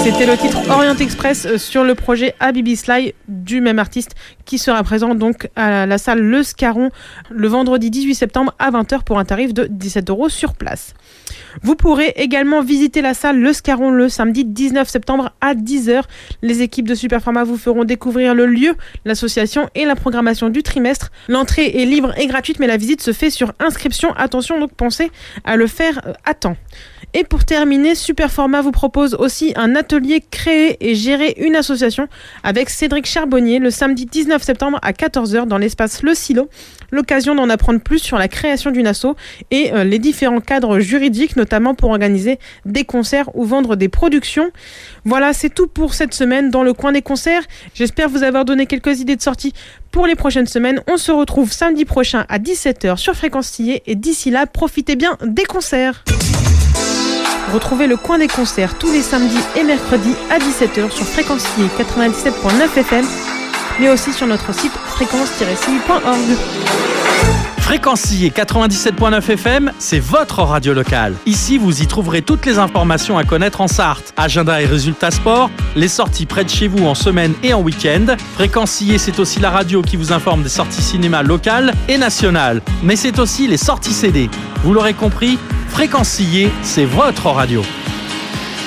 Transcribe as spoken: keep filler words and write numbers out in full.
C'était le titre Orient Express sur le projet Habibi Sly du même artiste qui sera présent donc à la salle Le Scarron le vendredi dix-huit septembre à vingt heures pour un tarif de dix-sept euros sur place. Vous pourrez également visiter la salle Le Scarron le samedi dix-neuf septembre à dix heures. Les équipes de Superpharma vous feront découvrir le lieu, l'association et la programmation du trimestre. L'entrée est libre et gratuite, mais la visite se fait sur inscription. Attention, donc pensez à le faire à temps. Et pour terminer, Superpharma vous propose aussi un atelier créer et gérer une association avec Cédric Charbonnier le samedi dix-neuf septembre à quatorze heures dans l'espace Le Silo. L'occasion d'en apprendre plus sur la création d'une asso et euh, les différents cadres juridiques, notamment pour organiser des concerts ou vendre des productions. Voilà, c'est tout pour cette semaine dans le coin des concerts. J'espère vous avoir donné quelques idées de sortie pour les prochaines semaines. On se retrouve samedi prochain à dix-sept heures sur Fréquence Sillé et d'ici là, profitez bien des concerts. Retrouvez le coin des concerts tous les samedis et mercredis à dix-sept heures sur Fréquence Sillé quatre-vingt-dix-sept virgule neuf F M, mais aussi sur notre site fréquence tiret sillé point org. Fréquence Sillé quatre-vingt-dix-sept virgule neuf F M, c'est votre radio locale. Ici, vous y trouverez toutes les informations à connaître en Sarthe. Agenda et résultats sport, les sorties près de chez vous en semaine et en week-end. Fréquence Sillé, c'est aussi la radio qui vous informe des sorties cinéma locales et nationales. Mais c'est aussi les sorties C D. Vous l'aurez compris, Fréquence Sillé, c'est votre radio.